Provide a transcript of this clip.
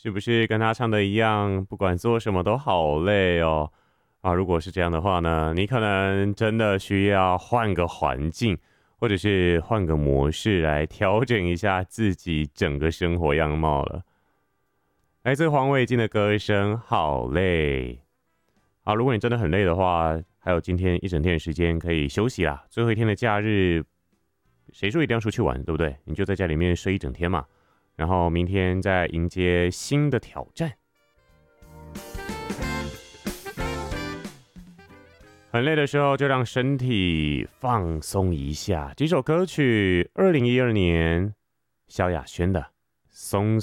是不是跟他唱的一样，不管做什么都好累哦？啊，如果是这样的话呢，你可能真的需要换个环境，或者是换个模式来调整一下自己整个生活样貌了。来自黄伟晋的歌声好累。好，如果你真的很累的话，还有今天一整天的时间可以休息啦。最后一天的假日，谁说一定要出去玩，对不对？你就在家里面睡一整天嘛，然后明天再迎接新的挑战。很累的时候，就让身体放松一下。几首歌曲，2012年萧亚轩的《松